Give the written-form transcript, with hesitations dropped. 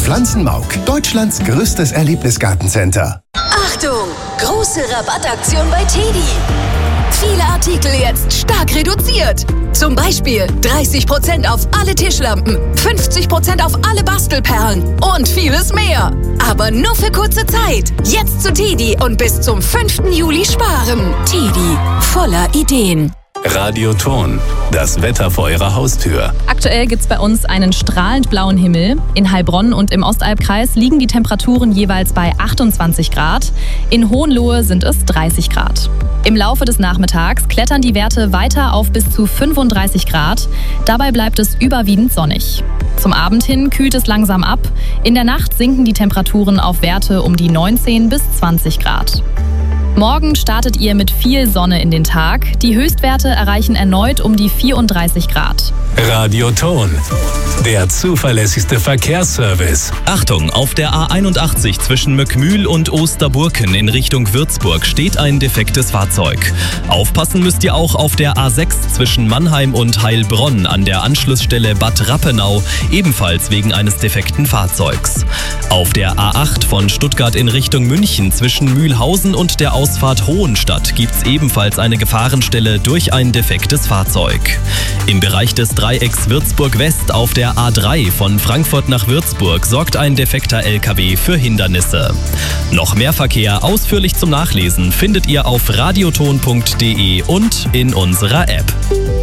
Pflanzenmauk, Deutschlands größtes Erlebnisgartencenter. Achtung! Große Rabattaktion bei TEDi. Viele Artikel jetzt stark reduziert. Zum Beispiel 30% auf alle Tischlampen, 50% auf alle Bastelperlen und vieles mehr. Aber nur für kurze Zeit. Jetzt zu TEDi und bis zum 5. Juli sparen. TEDi, voller Ideen. Radioton, das Wetter vor Ihrer Haustür. Aktuell gibt es bei uns einen strahlend blauen Himmel. In Heilbronn und im Ostalbkreis liegen die Temperaturen jeweils bei 28 Grad. In Hohenlohe sind es 30 Grad. Im Laufe des Nachmittags klettern die Werte weiter auf bis zu 35 Grad. Dabei bleibt es überwiegend sonnig. Zum Abend hin kühlt es langsam ab. In der Nacht sinken die Temperaturen auf Werte um die 19 bis 20 Grad. Morgen startet ihr mit viel Sonne in den Tag. Die Höchstwerte erreichen erneut um die 34 Grad. Radioton, der zuverlässigste Verkehrsservice. Achtung, auf der A81 zwischen Möckmühl und Osterburken in Richtung Würzburg steht ein defektes Fahrzeug. Aufpassen müsst ihr auch auf der A6 zwischen Mannheim und Heilbronn an der Anschlussstelle Bad Rappenau, ebenfalls wegen eines defekten Fahrzeugs. Auf der A8 von Stuttgart in Richtung München zwischen Mühlhausen und der Ausfahrt Hohenstadt gibt's ebenfalls eine Gefahrenstelle durch ein defektes Fahrzeug. Im Bereich des Dreiecks Würzburg West auf der A3 von Frankfurt nach Würzburg sorgt ein defekter LKW für Hindernisse. Noch mehr Verkehr ausführlich zum Nachlesen findet ihr auf radioton.de und in unserer App.